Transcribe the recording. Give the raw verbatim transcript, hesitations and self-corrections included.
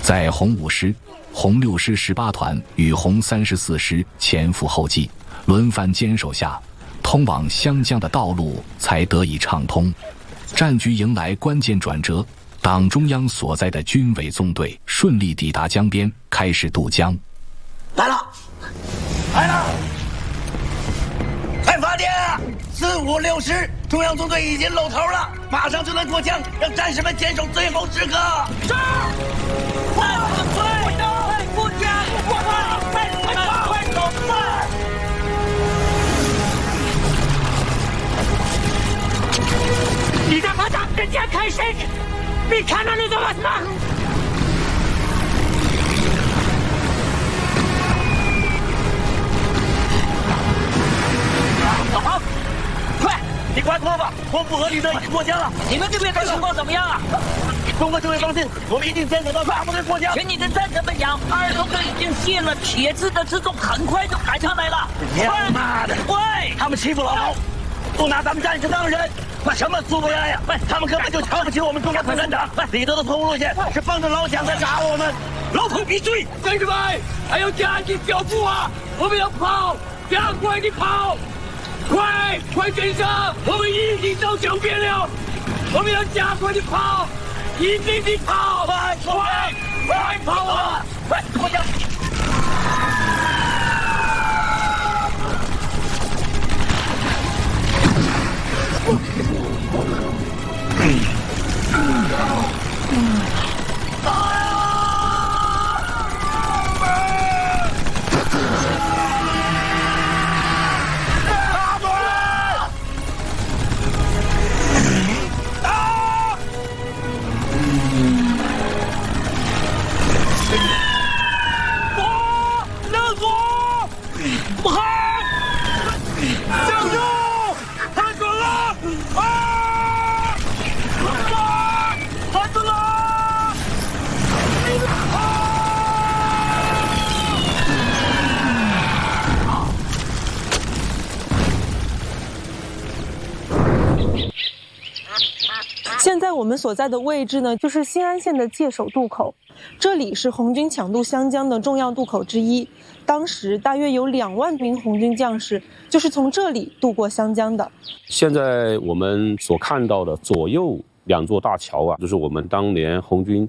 在红五师、红六师十八团与红三十四师前赴后继、轮番坚守下，通往湘江的道路才得以畅通。战局迎来关键转折，党中央所在的军委纵队顺利抵达江边，开始渡江。 来了，来了！快发电啊！四五六师中央纵队已经露头了，马上就能过江，让战士们坚守最后时刻。是。快快快过江！快快快快走快！你在把党跟江开谁？你看到你做了什么？好，快，你快脱吧！我不和你的过江了。你们这边的情况怎么样啊？中国这位放心，我们一定坚守到大部队过江。请你的战士们讲，二中队已经卸了铁质的辎重，很快就赶上来了。他妈的！喂，他们欺负老毛，不拿咱们战士当人。那什么苏维埃呀？喂，他们根本就瞧不起我们中国共产党。喂，李德的错误路线是帮着老蒋在打我们。老头必须，战士们还要加紧脚步啊！我们要跑，加快地跑！快快跟上！我们已经到江边了，我们要加快地跑，一定地跑！快快快跑啊！快过江！ 现在我们所在的位置呢，就是新安县的界首渡口，这里是红军抢渡湘江的重要渡口之一。当时大约有两万名红军将士就是从这里渡过湘江的。 现在我们所看到的左右两座大桥啊，就是我们当年红军